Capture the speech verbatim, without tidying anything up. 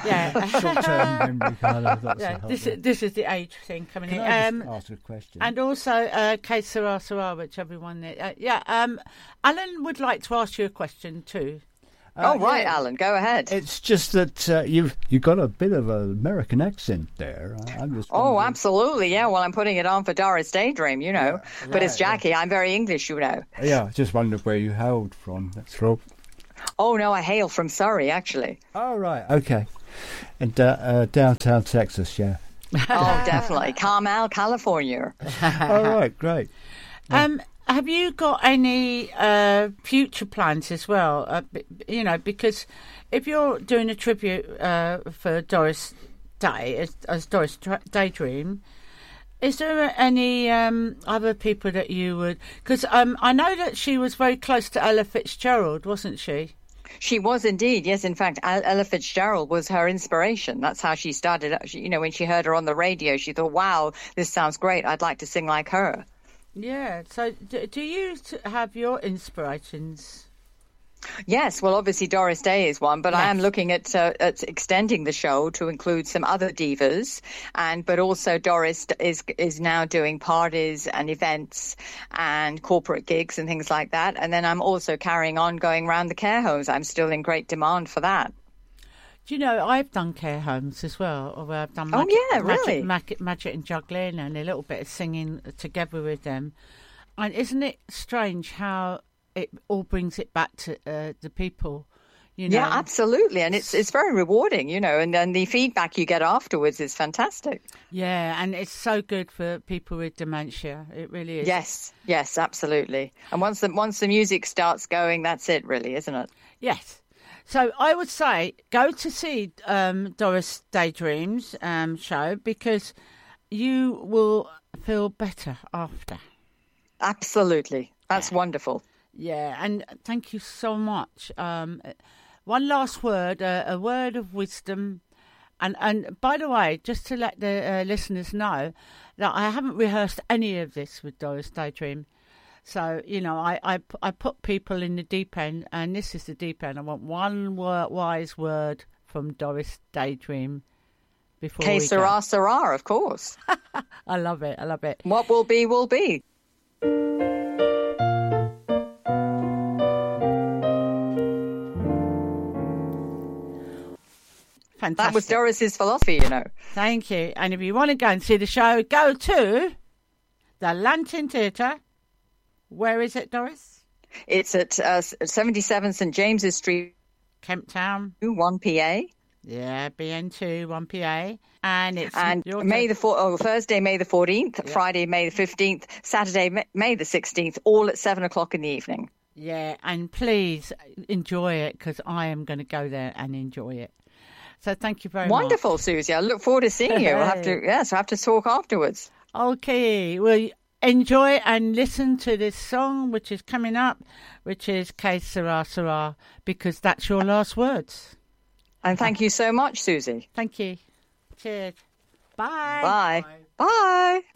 Yeah. Short-term memory kind of. That's Yeah, a this, help, this is the age thing coming Can in. I Um, just ask a question? and also, uh, Que Sera Sera, which everyone... Uh, yeah, um, Alan would like to ask you a question too. Uh, oh, right, yeah. Alan, go ahead. It's just that uh, you've you got a bit of an American accent there. I'm just oh, wondering- absolutely, yeah. Well, I'm putting it on for Doris Daydream, you know. Yeah, but it's right, Jackie. Yeah. I'm very English, you know. Yeah, just wondered where you hailed from. That's all. Oh, no, I hail from Surrey, actually. Oh, right, okay. And uh, uh, downtown Texas, yeah. Oh, definitely. Carmel, California. All right, great. Um, have you got any uh, future plans as well? Uh, b- you know, because if you're doing a tribute uh, for Doris Day as, as Doris Tra- Daydream, is there any um, other people that you would? Because um, I know that she was very close to Ella Fitzgerald, wasn't she? She was indeed, yes. In fact, Ella Fitzgerald was her inspiration. That's how she started. She, you know, when she heard her on the radio, she thought, wow, this sounds great. I'd like to sing like her. Yeah. So do, do you have your inspirations? Yes, well, obviously Doris Day is one, but Yes. I am looking at, uh, at extending the show to include some other divas, and but also Doris is is now doing parties and events and corporate gigs and things like that. And then I'm also carrying on going around the care homes. I'm still in great demand for that. Do you know, I've done care homes as well. Or I've done Oh, magic, yeah, really? magic, magic, magic and juggling and a little bit of singing together with them. And isn't it strange how it all brings it back to uh, the people? You know? Yeah, absolutely. And it's it's very rewarding, you know, and then the feedback you get afterwards is fantastic. Yeah, and it's so good for people with dementia. It really is. Yes, yes, absolutely. And once the, once the music starts going, that's it, really, isn't it? Yes. So I would say go to see um, Doris Daydream's um, show because you will feel better after. Absolutely. That's Yeah. wonderful. Yeah, and thank you so much. Um, one last word, uh, a word of wisdom. And, and by the way, just to let the uh, listeners know that I haven't rehearsed any of this with Doris Daydream. So, you know, I, I, I put people in the deep end, and this is the deep end. I want one word, wise word from Doris Daydream before Que we sera, go. sera, of course. I love it. I love it. What will be, will be. Fantastic. That was Doris's philosophy, you know. Thank you. And if you want to go and see the show, go to the Lantern Theatre. Where is it, Doris? It's at uh, seventy-seven St James's Street, Kemp Town. one P A. Yeah, B N two, one P A. And it's And your May turn. the four, oh, Thursday, May the fourteenth, Yeah. Friday, May the fifteenth, Saturday, Ma- May the sixteenth, all at seven o'clock in the evening. Yeah, and please enjoy it because I am going to go there and enjoy it. So thank you very Wonderful, much. Susie. I look forward to seeing you. We'll have to, yes, we'll have to talk afterwards. Okay, well, enjoy and listen to this song which is coming up, which is Que Sera Sera, because that's your last words. And thank you so much, Susie. Thank you. Cheers. Bye. Bye. Bye.